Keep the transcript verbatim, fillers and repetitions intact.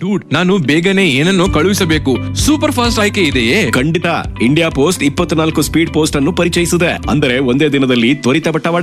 Dude, ನಾನು ಬೇಗನೆ ಏನನ್ನೋ ಕಳುಹಿಸಬೇಕು. ಸೂಪರ್ ಫಾಸ್ಟ್ ಆಯ್ಕೆ ಇದೆಯೇ? ಖಂಡಿತ. ಇಂಡಿಯಾ ಪೋಸ್ಟ್ ಇಪ್ಪತ್ನಾಲ್ಕು ಸ್ಪೀಡ್ ಪೋಸ್ಟ್ ಅನ್ನು ಪರಿಚಯಿಸಿದೆ. ಅಂದರೆ ಒಂದೇ ದಿನದಲ್ಲಿ ತ್ವರಿತ ಬಟ್ಟವಾಡ